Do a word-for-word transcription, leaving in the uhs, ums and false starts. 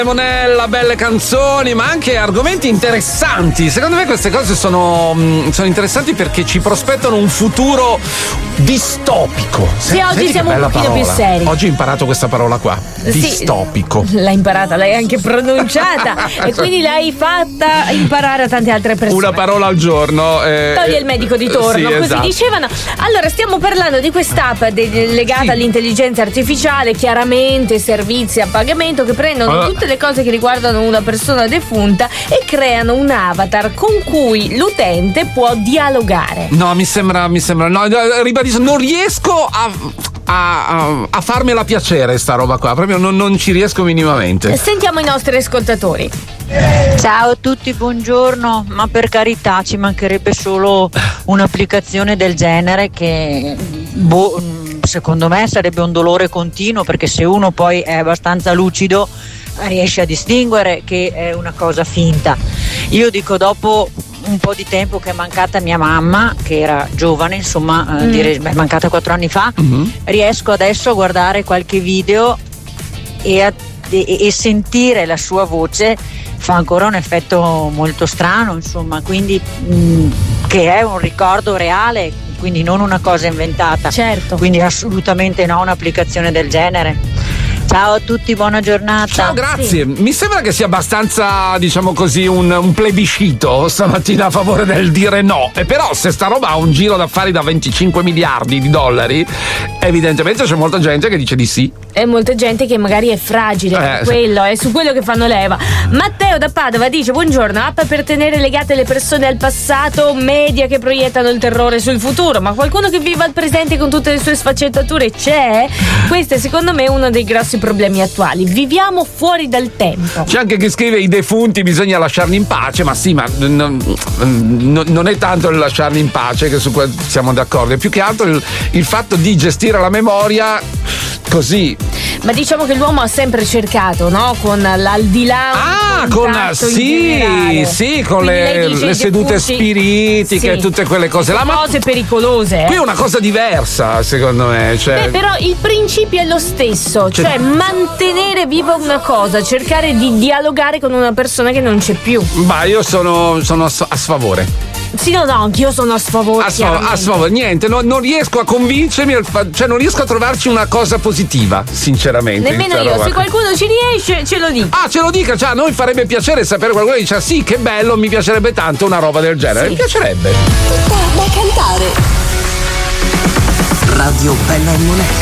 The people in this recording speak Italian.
Monella, belle canzoni, ma anche argomenti interessanti. Secondo me queste cose sono, sono interessanti perché ci prospettano un futuro distopico. Sì, oggi Senti siamo un pochino parola. più seri. Oggi ho imparato questa parola qua. Sì, distopico. L'hai imparata, l'hai anche pronunciata e quindi l'hai fatta imparare a tante altre persone. Una parola al giorno. Eh, Toglie il medico di torno, sì, così esatto. dicevano. Allora, stiamo parlando di quest'app de- legata Sì. all'intelligenza artificiale, chiaramente servizi a pagamento che prendono Uh. tutte le cose che riguardano una persona defunta e creano un avatar con cui l'utente può dialogare. No, mi sembra, mi sembra. No, ribadisco, non riesco a. A, a farmela piacere sta roba qua, proprio non, non ci riesco minimamente. Sentiamo i nostri ascoltatori. Ciao a tutti, buongiorno, ma per carità ci mancherebbe solo un'applicazione del genere che boh, secondo me sarebbe un dolore continuo, perché se uno poi è abbastanza lucido riesce a distinguere che è una cosa finta. Io dico, dopo un po' di tempo che è mancata mia mamma, che era giovane, insomma, mm. dire, è mancata quattro anni fa, mm-hmm. riesco adesso a guardare qualche video e, a, e, e sentire la sua voce, fa ancora un effetto molto strano, insomma, quindi mh, che è un ricordo reale, quindi non una cosa inventata. Certo. Quindi assolutamente no, un'applicazione del genere. Ciao a tutti, buona giornata. Ciao, grazie. Sì. Mi sembra che sia abbastanza, diciamo così, un, un plebiscito stamattina a favore del dire no. E però se sta roba ha un giro d'affari da venticinque miliardi di dollari, evidentemente c'è molta gente che dice di sì. E molta gente che magari è fragile, Eh, quello, è su quello che fanno leva. Matteo da Padova dice: buongiorno, app per tenere legate le persone al passato, media che proiettano il terrore sul futuro, ma qualcuno che viva al presente con tutte le sue sfaccettature c'è? Questo è secondo me uno dei grossi problemi attuali. Viviamo fuori dal tempo. C'è anche chi scrive: i defunti bisogna lasciarli in pace. Ma sì, ma non, non, non è tanto il lasciarli in pace, che su questo siamo d'accordo, è più che altro il, il fatto di gestire la memoria così. Ma diciamo che l'uomo ha sempre cercato, no? Con l'aldilà. Ah, con sì, sì, con le, le sedute spiritiche, sì. tutte quelle cose là. Ma cose pericolose. Eh? Qui è una cosa diversa, secondo me. Cioè... Beh, però il principio è lo stesso, cioè, cioè mantenere viva una cosa, cercare di dialogare con una persona che non c'è più. Ma io sono, sono a, a sfavore. Sì, no, no, anch'io sono a sfavore. A sfavore, a sfavore. Niente, no, non riesco a convincermi, cioè non riesco a trovarci una cosa positiva, sinceramente. Nemmeno io, roba. Se qualcuno ci riesce, ce lo dica. Ah, ce lo dica, cioè a noi farebbe piacere sapere qualcuno che dice: ah, sì, che bello, mi piacerebbe tanto una roba del genere. Sì. Mi piacerebbe. Tutta da cantare. Radio Bella e Monella.